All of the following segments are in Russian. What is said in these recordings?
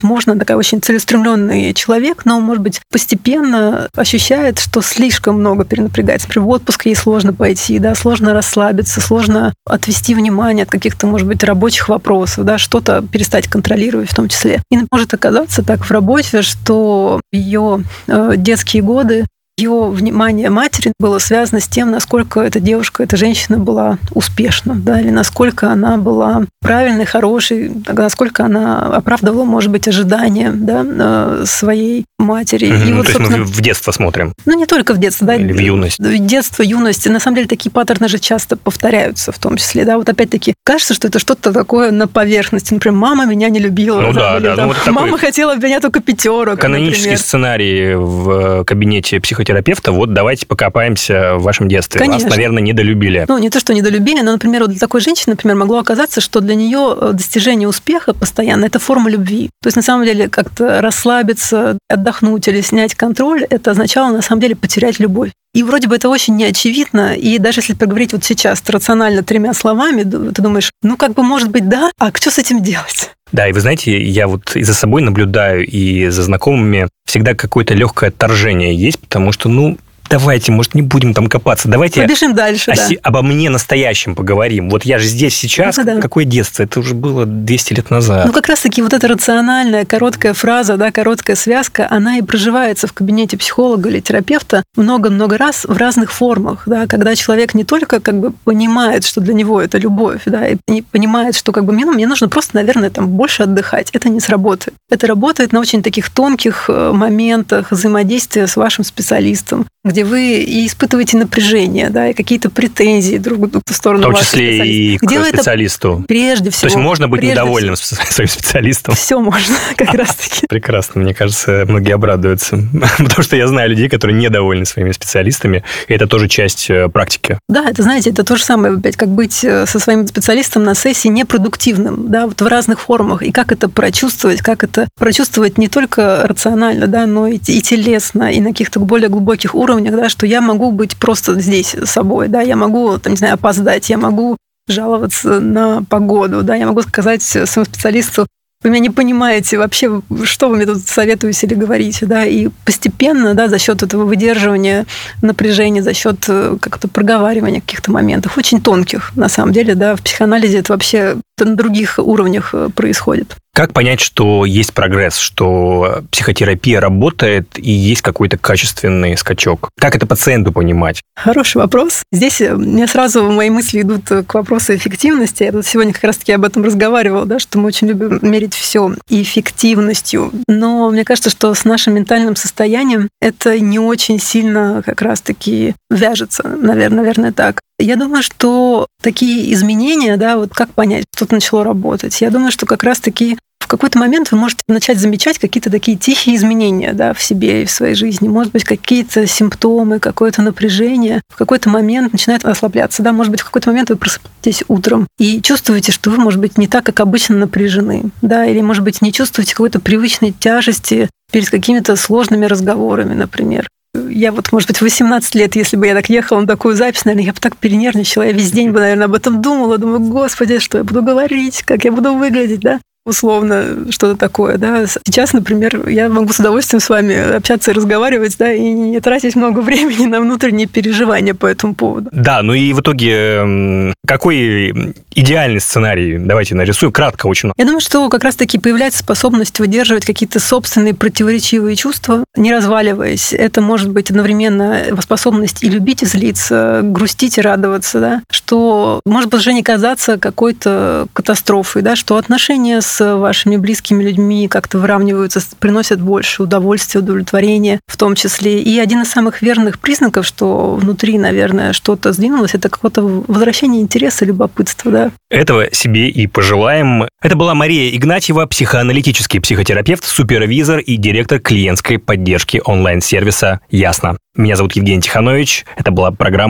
Можно такой очень целеустремленный человек, но, может быть, постепенно ощущает, что слишком много перенапрягается. Например, в отпуск ей сложно пойти, да, сложно расслабиться, сложно отвести внимание от каких-то, может быть, рабочих вопросов, да, что-то перестать контролировать в том числе. И может оказаться так в работе, что ее детские годы, ее внимание матери было связано с тем, насколько эта девушка, эта женщина была успешна, да, или насколько она была правильной, хорошей, насколько она оправдывала, может быть, ожидания, да, своей матери. И вот, то есть мы в детство смотрим? Ну, не только в детство, да. Или в юность? Детство, юность. На самом деле, такие паттерны же часто повторяются в том числе, да. Вот опять-таки, кажется, что это что-то такое на поверхности. Например, мама меня не любила. Ну да, или, да. Ну, мама хотела от меня только 5. Канонический сценарий в кабинете психотерапевта. Вот давайте покопаемся в вашем детстве. Конечно. Вас, наверное, недолюбили. Ну, не то, что недолюбили, но, например, вот для такой женщины, например, могло оказаться, что для нее достижение успеха постоянно – это форма любви. То есть, на самом деле, как-то расслабиться, отдохнуть или снять контроль – это означало, на самом деле, потерять любовь. И вроде бы это очень неочевидно, и даже если поговорить вот сейчас рационально 3 словами, ты думаешь, ну, как бы, может быть, да, а что с этим делать? Да, и вы знаете, я вот и за собой наблюдаю, и за знакомыми всегда какое-то легкое отторжение есть, потому что, давайте, может, не будем там копаться. Давайте побежим дальше, обо мне настоящем поговорим. Вот я же здесь сейчас. Какое детство? Это уже было 200 лет назад. Ну, как раз-таки вот эта рациональная, короткая фраза, да, короткая связка, она и проживается в кабинете психолога или терапевта много-много раз в разных формах, да, когда человек не только как бы понимает, что для него это любовь, да, и не понимает, что как бы мне нужно просто, наверное, там больше отдыхать. Это не сработает. Это работает на очень таких тонких моментах взаимодействия с вашим специалистом, где вы и испытываете напряжение, да, и какие-то претензии друг в сторону вашего специалиста. В том числе и к специалисту. Прежде всего. То есть можно быть недовольным своим специалистом. Все можно, как раз-таки. Прекрасно. Мне кажется, многие обрадуются. Потому что я знаю людей, которые недовольны своими специалистами, и это тоже часть практики. Да, это, знаете, это то же самое, опять, как быть со своим специалистом на сессии непродуктивным, да, вот в разных формах. И как это прочувствовать не только рационально, да, но и телесно, и на каких-то более глубоких уровнях, да, что я могу быть просто здесь собой, да, я могу, там, не знаю, опоздать, я могу жаловаться на погоду, да, я могу сказать своему специалисту, вы меня не понимаете вообще, что вы мне тут советуете или говорите, да, и постепенно, да, за счет этого выдерживания напряжения, за счет как-то проговаривания каких-то моментов, очень тонких, на самом деле, да, в психоанализе это вообще на других уровнях происходит. Как понять, что есть прогресс, что психотерапия работает и есть какой-то качественный скачок? Как это пациенту понимать? Хороший вопрос. Здесь мне сразу мои мысли идут к вопросу эффективности. Я тут сегодня как раз-таки об этом разговаривала, да, что мы очень любим мерить все эффективностью. Но мне кажется, что с нашим ментальным состоянием это не очень сильно как раз-таки вяжется, наверное, так. Я думаю, что такие изменения, да, вот как понять, что-то начало работать. Я думаю, что как раз-таки в какой-то момент вы можете начать замечать какие-то такие тихие изменения, да, в себе и в своей жизни. Может быть, какие-то симптомы, какое-то напряжение в какой-то момент начинает ослабляться. Да, может быть, в какой-то момент вы просыпаетесь утром и чувствуете, что вы, может быть, не так, как обычно напряжены. Да, или, может быть, не чувствуете какой-то привычной тяжести перед какими-то сложными разговорами, например. Я вот, может быть, в 18 лет, если бы я так ехала на такую запись, наверное, я бы так перенервничала, я весь день бы, наверное, об этом думала, думаю, господи, что я буду говорить, как я буду выглядеть, да? Условно, что-то такое, да. Сейчас, например, я могу с удовольствием с вами общаться и разговаривать, да, и не тратить много времени на внутренние переживания по этому поводу. Да, ну и в итоге какой идеальный сценарий? Давайте нарисую кратко очень. Я думаю, что как раз-таки появляется способность выдерживать какие-то собственные противоречивые чувства, не разваливаясь. Это может быть одновременно способность и любить, и злиться, грустить и радоваться, да, что может уже не казаться какой-то катастрофой, да, что отношения с вашими близкими людьми как-то выравниваются, приносят больше удовольствия, удовлетворения в том числе. И один из самых верных признаков, что внутри, наверное, что-то сдвинулось, это какое-то возвращение интереса, любопытства, да. Этого себе и пожелаем. Это была Мария Игнатьева, психоаналитический психотерапевт, супервизор и директор клиентской поддержки онлайн-сервиса «Ясно». Меня зовут Евгений Тиханович. Это была программа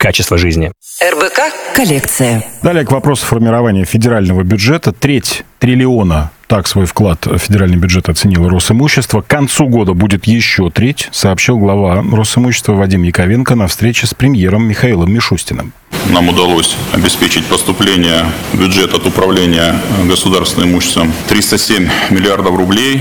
качества жизни. РБК «Коллекция». Далее к вопросу формирования федерального бюджета. 1/3 триллиона, так свой вклад в федеральный бюджет оценило Росимущество. К концу года будет еще 1/3, сообщил глава Росимущества Вадим Яковенко на встрече с премьером Михаилом Мишустиным. Нам удалось обеспечить поступление в бюджет от управления государственным имуществом 307 миллиардов рублей.